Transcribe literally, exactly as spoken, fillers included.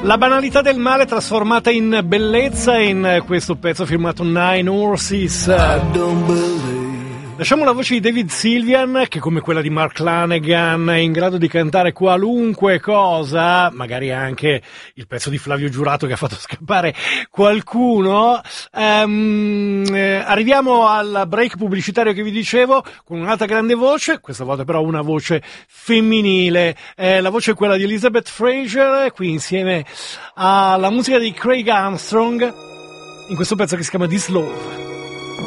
La banalità del male trasformata in bellezza in questo pezzo firmato Nine Horses. Lasciamo la voce di David Sylvian, che come quella di Mark Lanegan è in grado di cantare qualunque cosa, magari anche il pezzo di Flavio Giurato che ha fatto scappare qualcuno. Um, eh, arriviamo al break pubblicitario che vi dicevo, con un'altra grande voce, questa volta però una voce femminile. Eh, la voce è quella di Elizabeth Fraser, qui insieme alla musica di Craig Armstrong, in questo pezzo che si chiama This Love.